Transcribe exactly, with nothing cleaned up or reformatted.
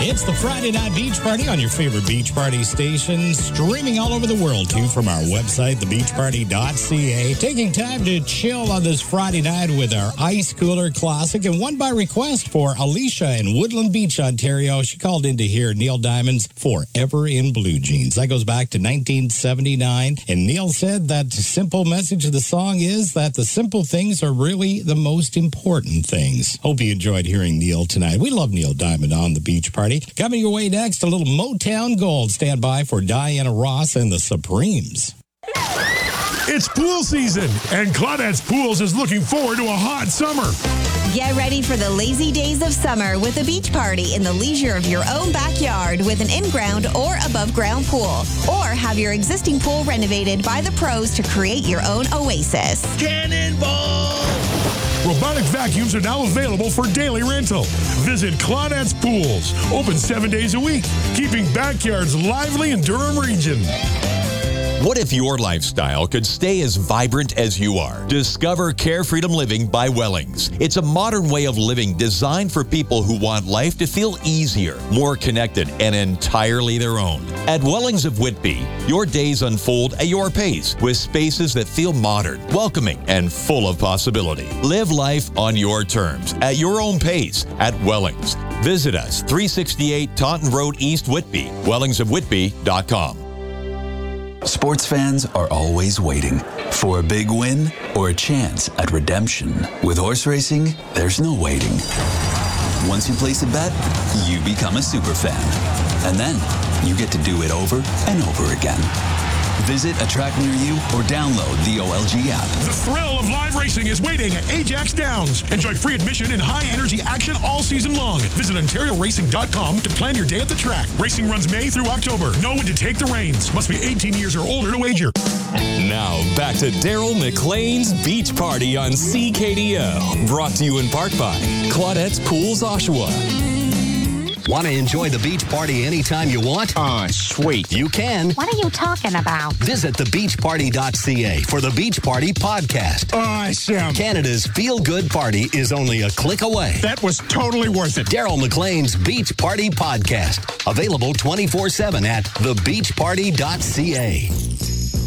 It's the Friday Night Beach Party on your favorite beach party station, streaming all over the world, too, from our website, the beach party dot c a. Taking time to chill on this Friday night with our Ice Cooler Classic, and one by request for Alicia in Woodland Beach, Ontario. She called in to hear Neil Diamond's Forever in Blue Jeans. That goes back to nineteen seventy-nine, and Neil said that the simple message of the song is that the simple things are really the most important things. Hope you enjoyed hearing Neil tonight. We love Neil Diamond on the Beach Party. Coming your way next, a little Motown Gold. Stand by for Diana Ross and the Supremes. It's pool season, and Claudette's Pools is looking forward to a hot summer. Get ready for the lazy days of summer with a beach party in the leisure of your own backyard with an in-ground or above-ground pool. Or have your existing pool renovated by the pros to create your own oasis. Cannonball! Robotic vacuums are now available for daily rental. Visit Claudette's Pools, open seven days a week, keeping backyards lively in Durham region. What if your lifestyle could stay as vibrant as you are? Discover Care Freedom Living by Wellings. It's a modern way of living designed for people who want life to feel easier, more connected, and entirely their own. At Wellings of Whitby, your days unfold at your pace with spaces that feel modern, welcoming, and full of possibility. Live life on your terms, at your own pace, at Wellings. Visit us, three sixty-eight Taunton Road, East Whitby, wellings of whitby dot com. Sports fans are always waiting for a big win or a chance at redemption. With horse racing, there's no waiting. Once you place a bet, you become a super fan. And then you get to do it over and over again. Visit a track near you or download the O L G app. The thrill of live racing is waiting at Ajax Downs. Enjoy free admission and high-energy action all season long. Visit ontario racing dot com to plan your day at the track. Racing runs May through October. Know when to take the reins. Must be eighteen years or older to wager. Now, back to Daryl McLean's Beach Party on C K D O. Brought to you in part by Claudette's Pools, Oshawa. Want to enjoy the beach party anytime you want? Oh, sweet. You can. What are you talking about? Visit the beach party dot c a for the Beach Party podcast. Awesome. Canada's feel-good party is only a click away. That was totally worth it. Daryl McLean's Beach Party podcast. Available twenty-four seven at the beach party dot c a.